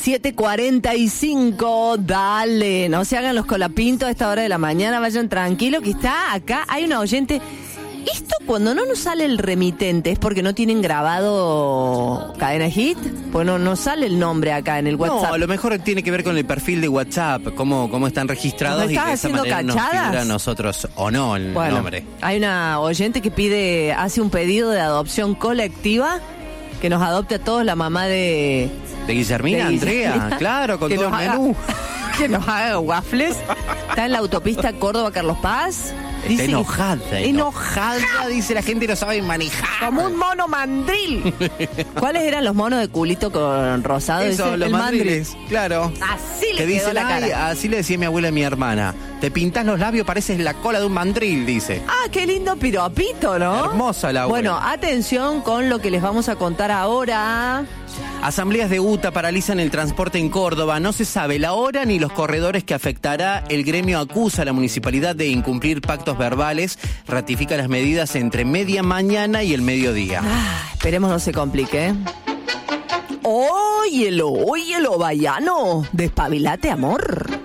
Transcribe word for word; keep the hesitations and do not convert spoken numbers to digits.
siete cuarenta y cinco, dale, no se hagan los colapintos a esta hora de la mañana, vayan tranquilos que está acá, hay una oyente. Esto cuando no nos sale el remitente es porque no tienen grabado Cadena Hit, pues no, no sale el nombre acá en el WhatsApp. No, a lo mejor tiene que ver con el perfil de WhatsApp, cómo, cómo están registrados y de esa manera nos figura a nosotros o no el bueno, nombre. Hay una oyente que pide, hace un pedido de adopción colectiva, que nos adopte a todos la mamá de... De Guillermina, de Guillermina Andrea, claro, con todo el haga, menú. Que nos haga waffles. Está en la autopista Córdoba-Carlos Paz. Está enojada. Que, enojada, dice la gente no sabe manejar. Como un mono mandril. ¿Cuáles eran los monos de culito con rosado? Eso, dice, los el mandriles, mandril. claro. Así le que quedó dice, la cara. Así le decía mi abuela a mi hermana. Te pintás los labios, pareces la cola de un mandril, dice. Ah, qué lindo piropito, ¿no? Hermosa la abuela. Bueno, atención con lo que les vamos a contar ahora. Asambleas de U T A paralizan el transporte en Córdoba. No se sabe la hora ni los corredores que afectará. El gremio acusa a la municipalidad de incumplir pactos verbales. Ratifica las medidas entre media mañana y el mediodía. Ah, esperemos no se complique, ¿eh? Óyelo, óyelo, Bayano. Despabilate, amor.